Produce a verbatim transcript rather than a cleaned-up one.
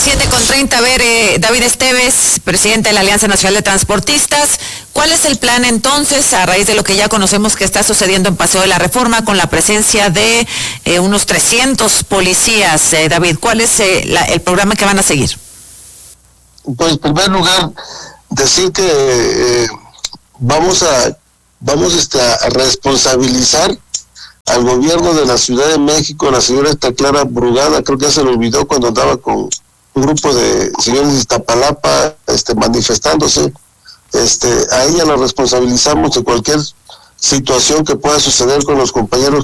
siete con treinta, a ver, eh, David Esteves, presidente de la Alianza Nacional de Transportistas, ¿cuál es el plan entonces, a raíz de lo que ya conocemos que está sucediendo en Paseo de la Reforma, con la presencia de eh, unos trescientos policías? Eh, David, ¿cuál es eh, la, el programa que van a seguir? Pues, en primer lugar, decir que eh, vamos a vamos este, a responsabilizar al gobierno de la Ciudad de México, la señora esta Clara Brugada, creo que ya se le olvidó cuando andaba con un grupo de señores de Iztapalapa este, manifestándose. Este, a ella la responsabilizamos de cualquier situación que pueda suceder con los compañeros